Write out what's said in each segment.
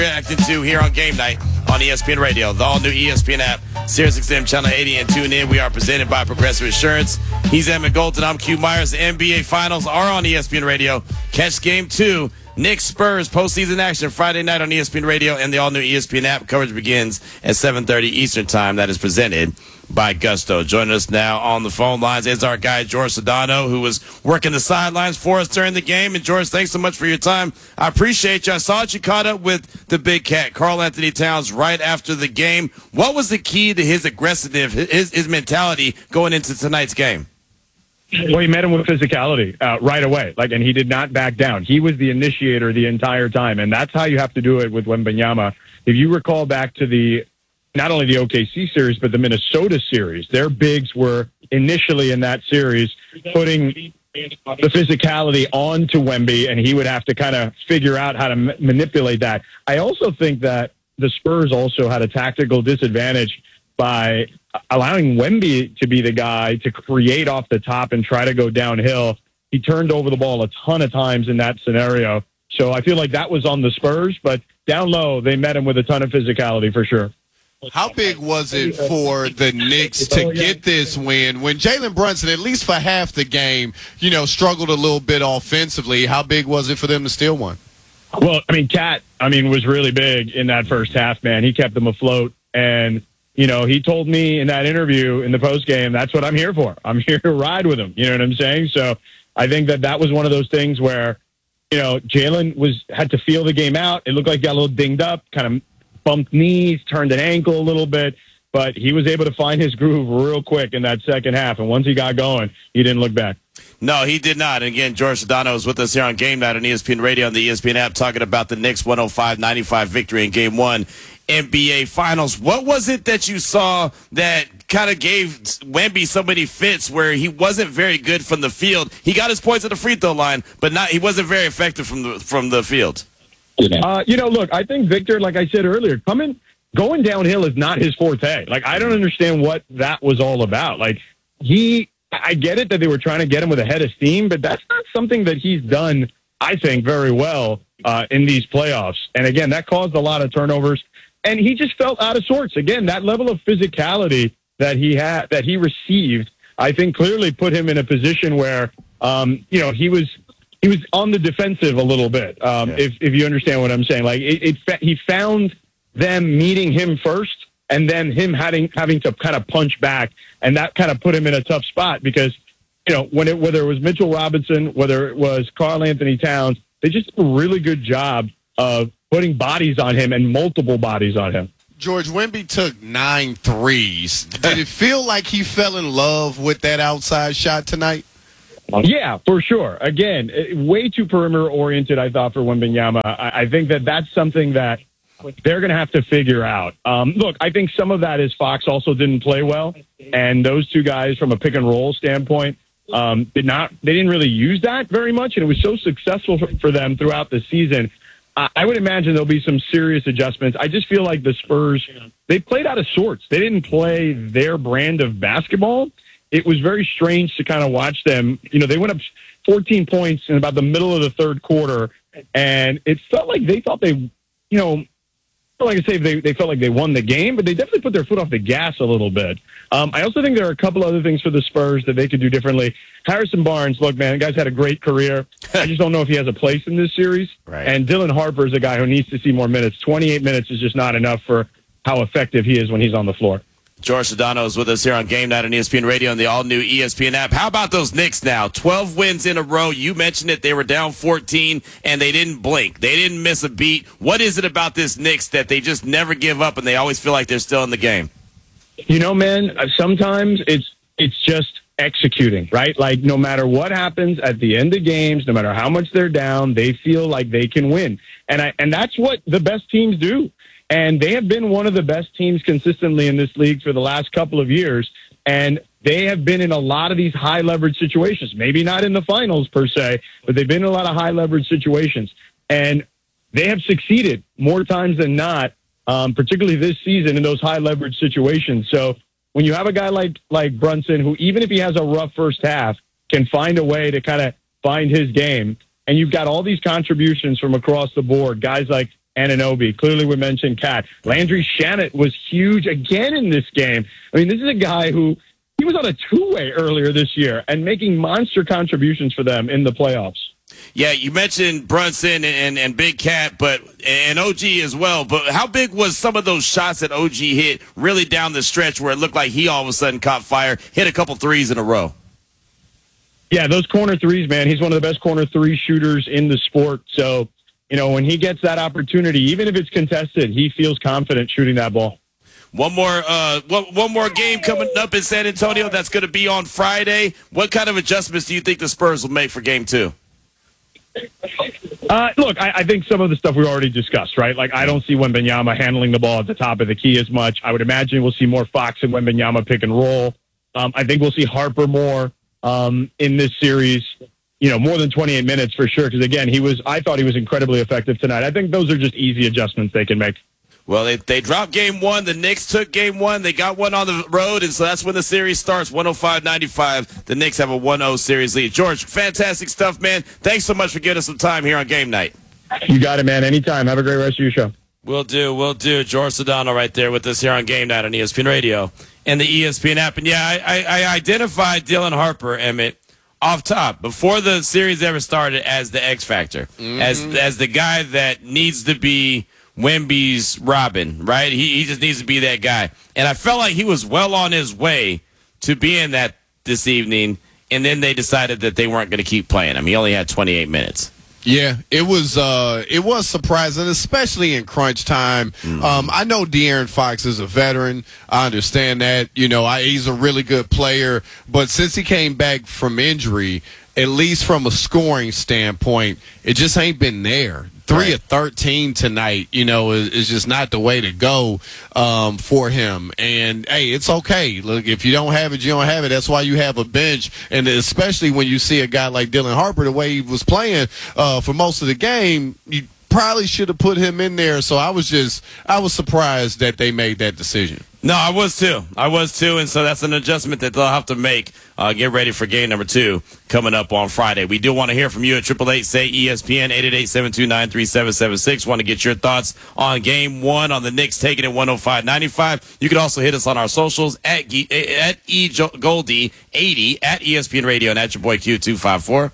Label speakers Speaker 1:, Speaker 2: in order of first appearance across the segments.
Speaker 1: Reacting to here on Game Night on ESPN Radio, the all-new ESPN app, SiriusXM Channel 80, and tune in. We are presented by Progressive Insurance. He's Emmett Golden. I'm Q Myers. The NBA Finals are on ESPN Radio. Catch Game 2, Knicks Spurs postseason action Friday night on ESPN Radio and the all-new ESPN app. Coverage begins at 7:30 Eastern Time. That is presented by Gusto. Joining us now on the phone lines is our guy, George Sedano, who was working the sidelines for us during the game. And, George, thanks so much for your time. I appreciate you. I saw that you caught up with the big cat, Karl Anthony Towns, right after the game. What was the key to his aggressiveness, his mentality going into tonight's game?
Speaker 2: Well, he met him with physicality right away, and he did not back down. He was the initiator the entire time, and that's how you have to do it with Wembanyama. If you recall back to not only the OKC series, but the Minnesota series, their bigs were initially in that series putting the physicality onto Wemby, and he would have to kind of figure out how to manipulate that. I also think that the Spurs also had a tactical disadvantage by allowing Wemby to be the guy to create off the top and try to go downhill. He turned over the ball a ton of times in that scenario. So I feel like that was on the Spurs, but down low, they met him with a ton of physicality for sure.
Speaker 3: How big was it for the Knicks to get this win when Jalen Brunson, at least for half the game, struggled a little bit offensively? How big was it for them to steal one?
Speaker 2: Well, Cat, was really big in that first half, man. He kept them afloat. And, he told me in that interview in the postgame, that's what I'm here for. I'm here to ride with him. You know what I'm saying? So I think that was one of those things where, Jalen had to feel the game out. It looked like he got a little dinged up, kind of bumped knees, turned an ankle a little bit, but he was able to find his groove real quick in that second half. And once he got going, he didn't look back.
Speaker 1: No, he did not. And again, George Sedano is with us here on Game Night on ESPN Radio and the ESPN app talking about the Knicks 105-95 victory in Game 1 NBA Finals. What was it that you saw that kind of gave Wemby so many fits where he wasn't very good from the field? He got his points at the free throw line, but he wasn't very effective from the field.
Speaker 2: Look, I think Victor, like I said earlier, going downhill is not his forte. I don't understand what that was all about. I get it that they were trying to get him with a head of steam, but that's not something that he's done, I think, very well in these playoffs. And again, that caused a lot of turnovers, and he just felt out of sorts. Again, that level of physicality that he received, I think clearly put him in a position where, he was on the defensive a little bit, if you understand what I'm saying. He found them meeting him first, and then him having to kind of punch back, and that kind of put him in a tough spot because, whether it was Mitchell Robinson, whether it was Karl Anthony Towns, they just did a really good job of putting bodies on him and multiple bodies on him.
Speaker 3: George, Wemby took 9 threes. Did it feel like he fell in love with that outside shot tonight?
Speaker 2: Yeah, for sure. Again, way too perimeter-oriented, I thought, for Wembanyama. I think that's something that they're going to have to figure out. Look, I think some of that is Fox also didn't play well, and those two guys, from a pick-and-roll standpoint, they didn't really use that very much, and it was so successful for them throughout the season. I would imagine there'll be some serious adjustments. I just feel like the Spurs, they played out of sorts. They didn't play their brand of basketball. It was very strange to kind of watch them. They went up 14 points in about the middle of the third quarter, and it felt like they thought they felt like they won the game, but they definitely put their foot off the gas a little bit. I also think there are a couple other things for the Spurs that they could do differently. Harrison Barnes, look, man, the guy's had a great career. I just don't know if he has a place in this series.
Speaker 1: Right.
Speaker 2: And Dylan Harper is a guy who needs to see more minutes. 28 minutes is just not enough for how effective he is when he's on the floor.
Speaker 1: George Sedano is with us here on Game Night on ESPN Radio and the all-new ESPN app. How about those Knicks now? 12 wins in a row. You mentioned it. They were down 14, and they didn't blink. They didn't miss a beat. What is it about this Knicks that they just never give up, and they always feel like they're still in the game?
Speaker 2: Man, sometimes it's just executing, right? No matter what happens at the end of games, no matter how much they're down, they feel like they can win. And that's what the best teams do. And they have been one of the best teams consistently in this league for the last couple of years. And they have been in a lot of these high leverage situations, maybe not in the finals per se, but they've been in a lot of high leverage situations. And they have succeeded more times than not, particularly this season in those high leverage situations. So when you have a guy like Brunson, who even if he has a rough first half, can find a way to kind of find his game, and you've got all these contributions from across the board, guys like Anunoby. Clearly, we mentioned Cat. Landry Shamet was huge again in this game. I mean, this is a guy who he was on a two-way earlier this year and making monster contributions for them in the playoffs.
Speaker 1: Yeah, you mentioned Brunson and Big Cat, and OG as well. But how big was some of those shots that OG hit really down the stretch where it looked like he all of a sudden caught fire, hit a couple threes in a row?
Speaker 2: Yeah, those corner threes, man. He's one of the best corner three shooters in the sport. So, when he gets that opportunity, even if it's contested, he feels confident shooting that ball.
Speaker 1: One more game coming up in San Antonio that's going to be on Friday. What kind of adjustments do you think the Spurs will make for Game 2?
Speaker 2: Look, I think some of the stuff we already discussed, right? Like, I don't see Wembanyama handling the ball at the top of the key as much. I would imagine we'll see more Fox and Wembanyama pick and roll. I think we'll see Harper more in this series, more than 28 minutes for sure. Because, again, I thought he was incredibly effective tonight. I think those are just easy adjustments they can make.
Speaker 1: Well, they dropped Game 1. The Knicks took Game 1. They got one on the road, and so that's when the series starts, 105-95. The Knicks have a 1-0 series lead. George, fantastic stuff, man. Thanks so much for giving us some time here on Game Night.
Speaker 2: You got it, man. Anytime. Have a great rest of your show.
Speaker 1: Will do. George Sedano right there with us here on Game Night on ESPN Radio and the ESPN app. And, yeah, I identified Dylan Harper, Emmett, off top, before the series ever started, as the X Factor, as the guy that needs to be Wemby's Robin, right? He just needs to be that guy. And I felt like he was well on his way to being that this evening, and then they decided that they weren't going to keep playing him. He only had 28 minutes.
Speaker 3: Yeah, it was surprising, especially in crunch time. I know De'Aaron Fox is a veteran. I understand that. He's a really good player. But since he came back from injury, at least from a scoring standpoint, it just ain't been there. 3 of 13 tonight, is just not the way to go for him. And, hey, it's okay. Look, if you don't have it, you don't have it. That's why you have a bench. And especially when you see a guy like Dylan Harper, the way he was playing for most of the game, you probably should have put him in there. So I was surprised that they made that decision.
Speaker 1: No, I was too. And so that's an adjustment that they'll have to make. Get ready for game number 2 coming up on Friday. We do want to hear from you at 888-SAY-ESPN, 888-729-3776. Want to get your thoughts on game 1 on the Knicks taking it 105-95. You can also hit us on our socials at eGoldie80, at ESPN Radio, and at your boy Q254.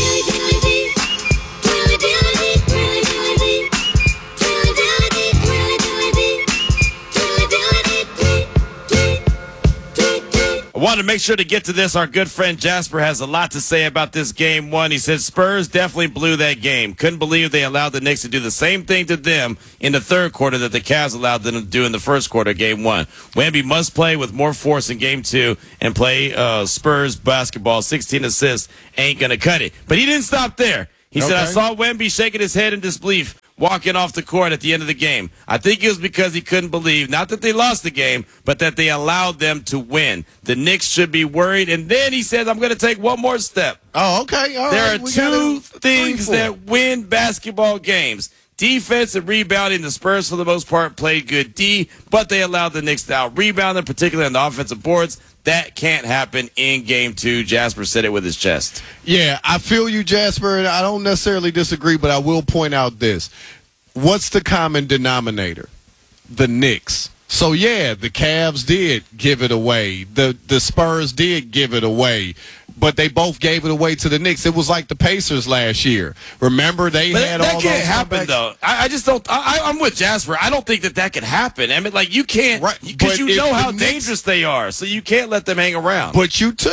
Speaker 1: I wanted to make sure to get to this. Our good friend Jasper has a lot to say about this game 1. He said Spurs definitely blew that game. Couldn't believe they allowed the Knicks to do the same thing to them in the third quarter that the Cavs allowed them to do in the first quarter of game 1. Wemby must play with more force in game 2 and play Spurs basketball. 16 assists ain't going to cut it. But he didn't stop there. He said, I saw Wemby shaking his head in disbelief walking off the court at the end of the game. I think it was because he couldn't believe, not that they lost the game, but that they allowed them to win. The Knicks should be worried. And then he says, I'm going to take one more step.
Speaker 3: Oh, okay. All
Speaker 1: there
Speaker 3: right.
Speaker 1: are 2 things that win basketball games. Defense and rebounding. The Spurs, for the most part, played good D, but they allowed the Knicks to out-rebound them, particularly on the offensive boards. That can't happen in game 2. Jasper said it with his chest.
Speaker 3: Yeah, I feel you, Jasper, and I don't necessarily disagree, but I will point out this. What's the common denominator? The Knicks. So, yeah, the Cavs did give it away. The Spurs did give it away. But they both gave it away to the Knicks. It was like the Pacers last year. Remember, they had all those.
Speaker 1: That can't happen, though. I just don't. I'm with Jasper. I don't think that can happen. I mean, like, you can't, because you know how dangerous they are. So you can't let them hang around.
Speaker 3: But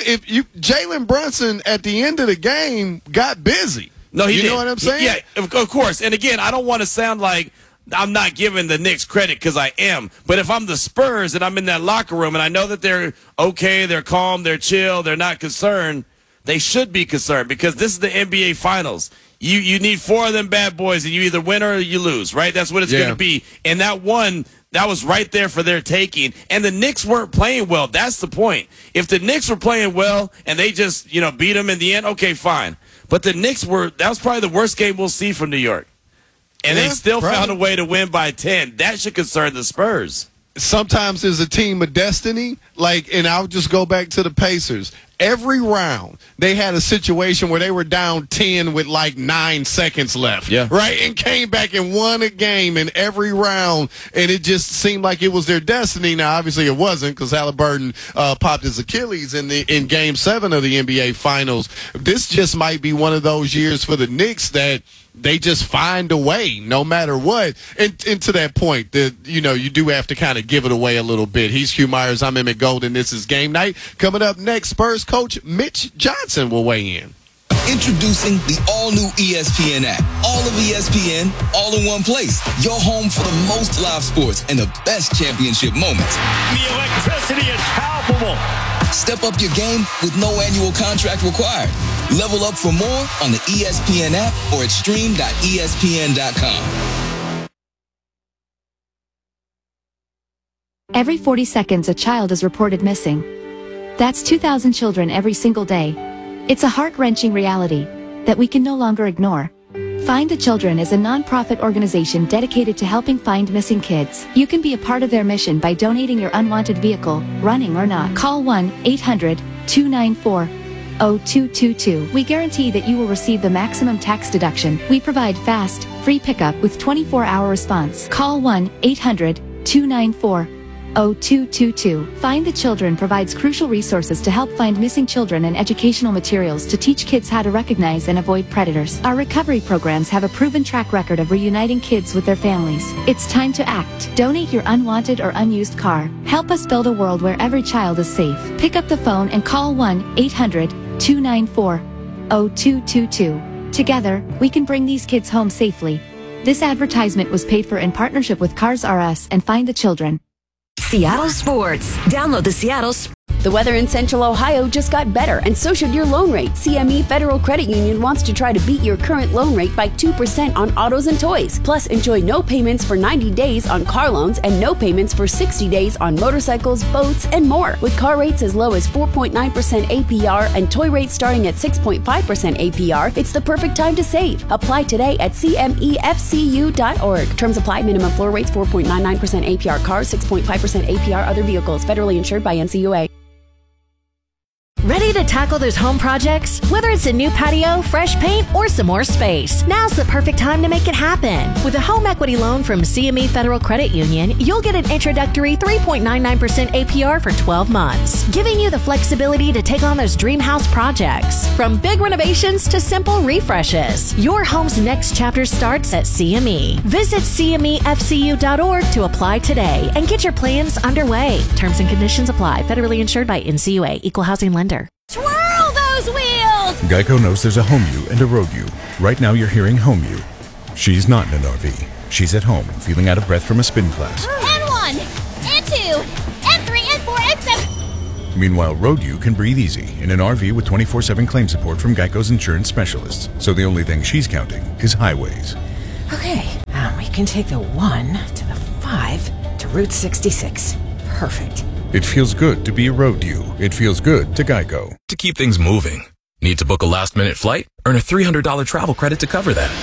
Speaker 3: Jalen Brunson at the end of the game got busy.
Speaker 1: No, he didn't.
Speaker 3: You know what I'm saying?
Speaker 1: Yeah, of course. And again, I don't want to sound like I'm not giving the Knicks credit, because I am. But if I'm the Spurs and I'm in that locker room and I know that they're okay, they're calm, they're chill, they're not concerned, they should be concerned, because this is the NBA Finals. You need 4 of them bad boys, and you either win or you lose, right? That's what it's going to be. And that was right there for their taking. And the Knicks weren't playing well. That's the point. If the Knicks were playing well and they just, beat them in the end, okay, fine. But the Knicks that was probably the worst game we'll see from New York. And they still found a way to win by 10. That should concern the Spurs.
Speaker 3: Sometimes there's a team of destiny, and I'll just go back to the Pacers. every round they had a situation where they were down 10 with like 9 seconds left.
Speaker 1: Yeah.
Speaker 3: Right? And came back and won a game in every round, and it just seemed like it was their destiny. Now, obviously it wasn't, because Halliburton popped his Achilles in Game 7 of the NBA Finals. This just might be one of those years for the Knicks that they just find a way no matter what. And to that point, you do have to kind of give it away a little bit. He's Hugh Myers. I'm Emmett Golden. This is Game Night. Coming up next, Spurs coach Mitch Johnson will weigh in.
Speaker 4: Introducing the all-new ESPN app. All of ESPN, all in one place. Your home for the most live sports and the best championship moments.
Speaker 5: The electricity is palpable.
Speaker 4: Step up your game with no annual contract required. Level up for more on the ESPN app or at stream.espn.com.
Speaker 6: Every 40 seconds, a child is reported missing. That's 2,000 children every single day. It's a heart-wrenching reality that we can no longer ignore. Find the Children is a non-profit organization dedicated to helping find missing kids. You can be a part of their mission by donating your unwanted vehicle, running or not. Call 1-800-294-0222. We guarantee that you will receive the maximum tax deduction. We provide fast, free pickup with 24-hour response. Call 1-800-294-0222. Find the Children provides crucial resources to help find missing children and educational materials to teach kids how to recognize and avoid predators. Our recovery programs have a proven track record of reuniting kids with their families. It's time to act. Donate your unwanted or unused car. Help us build a world where every child is safe. Pick up the phone and call 1-800-294-0222. Together, we can bring these kids home safely. This advertisement was paid for in partnership with Cars R Us and Find the Children.
Speaker 7: Seattle Sports. Download the Seattle
Speaker 8: The weather in Central Ohio just got better, and so should your loan rate. CME Federal Credit Union wants to try to beat your current loan rate by 2% on autos and toys. Plus, enjoy no payments for 90 days on car loans and no payments for 60 days on motorcycles, boats, and more. With car rates as low as 4.9% APR and toy rates starting at 6.5% APR, it's the perfect time to save. Apply today at cmefcu.org. Terms apply. Minimum floor rates 4.99% APR cars, 6.5% APR other vehicles. Federally insured by NCUA.
Speaker 7: Ready to tackle those home projects? Whether it's a new patio, fresh paint, or some more space, now's the perfect time to make it happen. With a home equity loan from CME Federal Credit Union, you'll get an introductory 3.99% APR for 12 months, giving you the flexibility to take on those dream house projects. From big renovations to simple refreshes, your home's next chapter starts at CME. Visit CMEFCU.org to apply today and get your plans underway. Terms and conditions apply. Federally insured by NCUA. Equal housing lender.
Speaker 9: Twirl those wheels!
Speaker 10: Geico knows there's a home you and a road you. Right now you're hearing home you. She's not in an RV. She's at home, feeling out of breath from a spin class.
Speaker 9: And 1, and 2, and 3, and 4, and 7.
Speaker 10: Meanwhile, road you can breathe easy in an RV with 24/7 claim support from Geico's insurance specialists. So the only thing she's counting is highways.
Speaker 11: Okay, we can take the 1 to the 5 to Route 66. Perfect.
Speaker 10: It feels good to be a road you. It feels good to Geico.
Speaker 12: To keep things moving. Need to book a last-minute flight? Earn a $300 travel credit to cover that.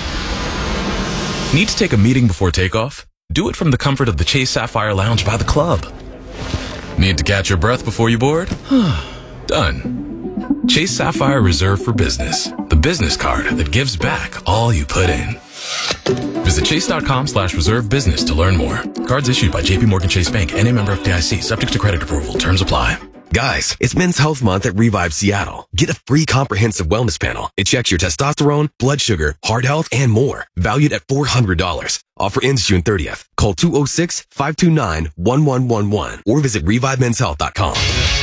Speaker 12: Need to take a meeting before takeoff? Do it from the comfort of the Chase Sapphire Lounge by the club. Need to catch your breath before you board? Done. Chase Sapphire Reserve for Business. The business card that gives back all you put in. Visit chase.com/reserve business to learn more. Cards issued by JPMorgan Chase Bank, N.A. member FDIC, subject to credit approval. Terms apply.
Speaker 13: Guys, it's Men's Health Month at Revive Seattle. Get a free comprehensive wellness panel. It checks your testosterone, blood sugar, heart health, and more. Valued at $400. Offer ends June 30th. Call 206-529-1111 or visit ReviveMen'sHealth.com.